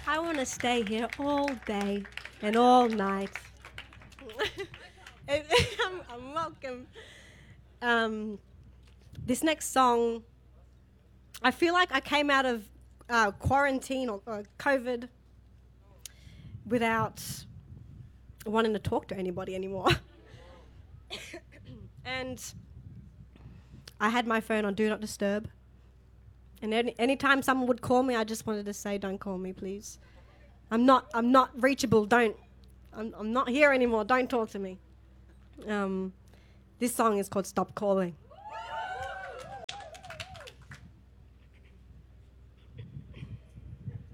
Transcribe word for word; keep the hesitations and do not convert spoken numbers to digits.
I want to stay here all day and all night. I'm, I'm welcome. Um, this next song, I feel like I came out of uh, quarantine or, or COVID without wanting to talk to anybody anymore. And I had my phone on Do Not Disturb. And any anytime someone would call me, I just wanted to say, don't call me, please. I'm not I'm not reachable. Don't. I'm, I'm not here anymore. Don't talk to me. Um, this song is called Stop Calling.